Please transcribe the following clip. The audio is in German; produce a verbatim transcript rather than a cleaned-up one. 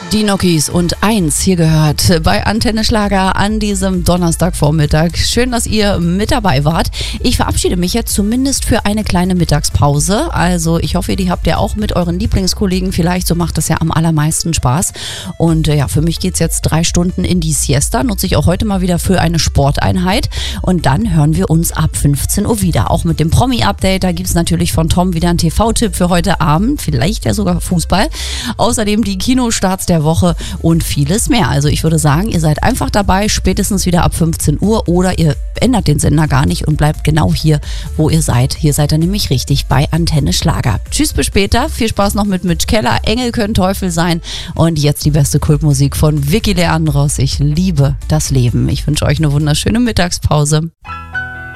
Die Nokis und eins hier gehört bei Antenne Schlager an diesem Donnerstagvormittag. Schön, dass ihr mit dabei wart. Ich verabschiede mich jetzt zumindest für eine kleine Mittagspause. Also ich hoffe, die habt ihr auch mit euren Lieblingskollegen. Vielleicht, so macht das ja am allermeisten Spaß. Und ja, für mich geht es jetzt drei Stunden in die Siesta. Nutze ich auch heute mal wieder für eine Sporteinheit. Und dann hören wir uns ab fünfzehn Uhr wieder. Auch mit dem Promi-Update. Da gibt es natürlich von Tom wieder einen T V-Tipp für heute Abend. Vielleicht ja sogar Fußball. Außerdem die Kinostarts der Woche und vieles mehr. Also ich würde sagen, ihr seid einfach dabei, spätestens wieder ab fünfzehn Uhr, oder ihr ändert den Sender gar nicht und bleibt genau hier, wo ihr seid. Hier seid ihr nämlich richtig bei Antenne Schlager. Tschüss, bis später. Viel Spaß noch mit Mitch Keller. Engel können Teufel sein. Und jetzt die beste Kultmusik von Vicky Leandros. Ich liebe das Leben. Ich wünsche euch eine wunderschöne Mittagspause.